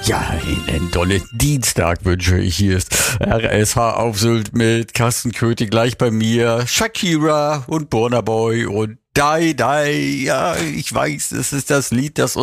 Ja, einen tollen Dienstag wünsche ich. Hier ist RSH auf Sylt mit Carsten Köthe gleich bei mir, Shakira und Burna Boy und Die Die. Ja, ich weiß, es ist das Lied, das